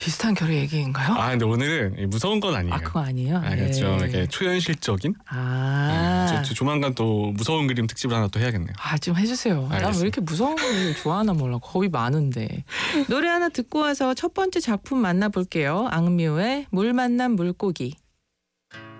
비슷한 결의 얘기인가요? 아 근데 오늘은 무서운 건 아니에요. 아, 그거 아니에요? 아, 그렇죠. 이렇게 초현실적인. 조만간 또 무서운 그림 특집을 하나 또 해야겠네요. 아, 좀 해주세요. 난 왜 이렇게 무서운 걸 좋아하나 몰라. 겁이 많은데. 노래 하나 듣고 와서 첫 번째 작품 만나볼게요. 악뮤의 물 만난 물고기.